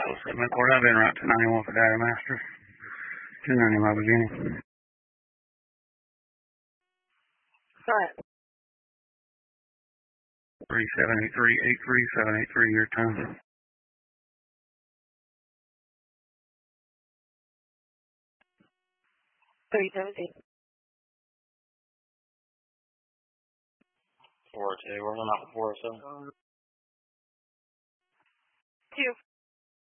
7 Court, I've been right to 91 for Data Master. 290 my beginning. Alright. 378383, your time. 317. 402, we're on out 407. 2.